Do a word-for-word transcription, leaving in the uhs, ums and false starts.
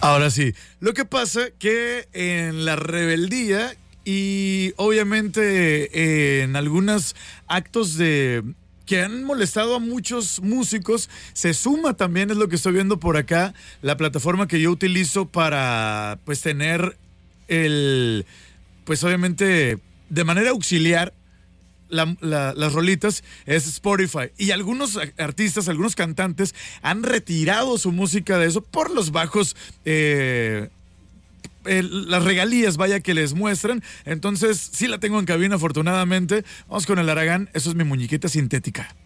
Ahora sí, lo que pasa que en la rebeldía y obviamente eh, en algunos actos de que han molestado a muchos músicos, se suma también, es lo que estoy viendo por acá, la plataforma que yo utilizo para pues tener el, pues obviamente de manera auxiliar La, la, las rolitas es Spotify. Y algunos artistas, algunos cantantes han retirado su música de eso por los bajos, eh, el, las regalías, vaya, que les muestran. Entonces, sí la tengo en cabina, afortunadamente. Vamos con el Aragán. Eso es mi muñequita sintética.